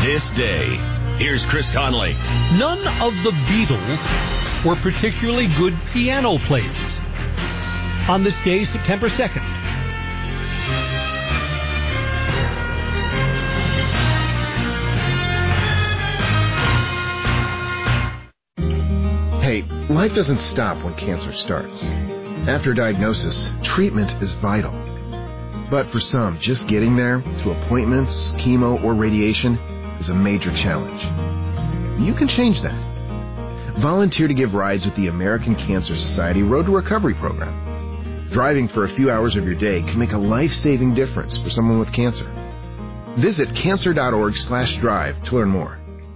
this day. Here's Chris Conley. None of the Beatles were particularly good piano players. On this day, September 2nd. Hey, life doesn't stop when cancer starts. After diagnosis, treatment is vital. But for some, just getting there, to appointments, chemo, or radiation, is a major challenge. You can change that. Volunteer to give rides with the American Cancer Society Road to Recovery program. Driving for a few hours of your day can make a life-saving difference for someone with cancer. Visit cancer.org/drive to learn more.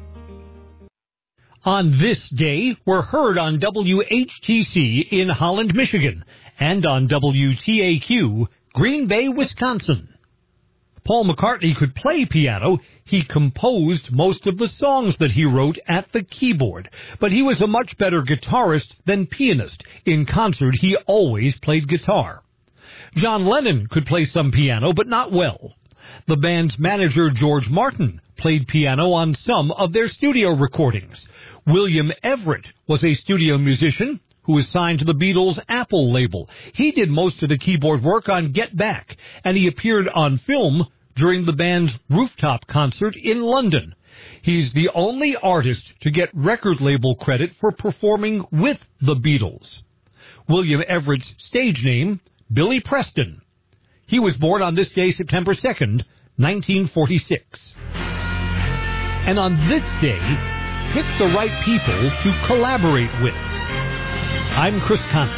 On this day, we're heard on WHTC in Holland, Michigan, and on WTAQ, Green Bay, Wisconsin. Paul McCartney could play piano. He composed most of the songs that he wrote at the keyboard, but he was a much better guitarist than pianist. In concert, he always played guitar. John Lennon could play some piano, but not well. The band's manager, George Martin, played piano on some of their studio recordings. William Everett was a studio musician who was signed to the Beatles' Apple label. He did most of the keyboard work on Get Back, and he appeared on film during the band's rooftop concert in London. He's the only artist to get record label credit for performing with the Beatles. William Everett's stage name, Billy Preston. He was born on this day, September 2nd, 1946. And on this day, pick the right people to collaborate with. I'm Chris Conley.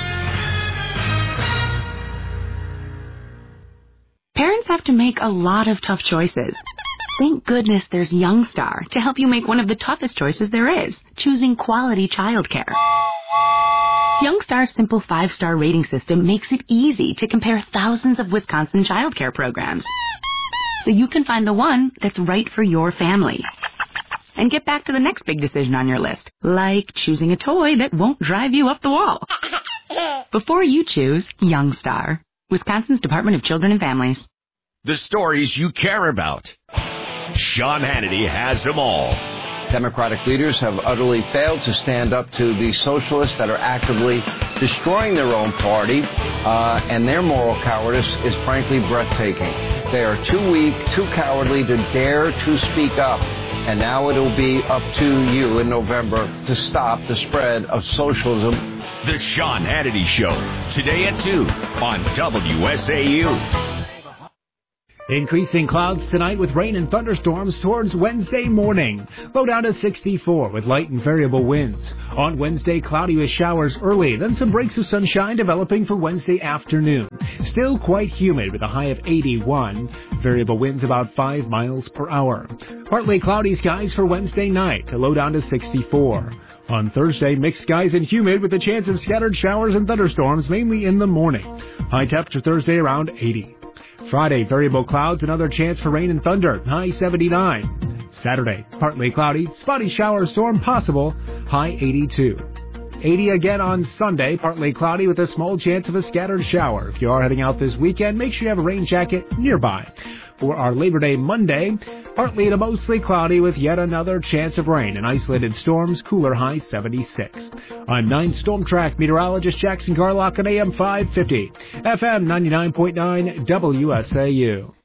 Parents have to make a lot of tough choices. Thank goodness there's Youngstar to help you make one of the toughest choices there is, choosing quality childcare. Youngstar's simple 5-star rating system makes it easy to compare thousands of Wisconsin childcare programs, so you can find the one that's right for your family. And get back to the next big decision on your list, like choosing a toy that won't drive you up the wall. Before you choose Youngstar, Wisconsin's Department of Children and Families. The stories you care about. Sean Hannity has them all. Democratic leaders have utterly failed to stand up to the socialists that are actively destroying their own party, and their moral cowardice is frankly breathtaking. They are too weak, too cowardly to dare to speak up. And now it'll be up to you in November to stop the spread of socialism. The Sean Hannity Show, today at 2 on WSAU. Increasing clouds tonight with rain and thunderstorms towards Wednesday morning. Low down to 64 with light and variable winds. On Wednesday, cloudy with showers early, then some breaks of sunshine developing for Wednesday afternoon. Still quite humid with a high of 81. Variable winds about 5 miles per hour. Partly cloudy skies for Wednesday night, low down to 64. On Thursday, mixed skies and humid with a chance of scattered showers and thunderstorms mainly in the morning. High temperature Thursday around 80. Friday, variable clouds, another chance for rain and thunder, high 79. Saturday, partly cloudy, spotty shower storm possible, high 82. 80 again on Sunday, partly cloudy with a small chance of a scattered shower. If you are heading out this weekend, make sure you have a rain jacket nearby. For our Labor Day Monday, partly to mostly cloudy with yet another chance of rain and isolated storms, cooler high 76. I'm 9 Storm Track meteorologist Jackson Garlock on AM 550, FM 99.9 WSAU.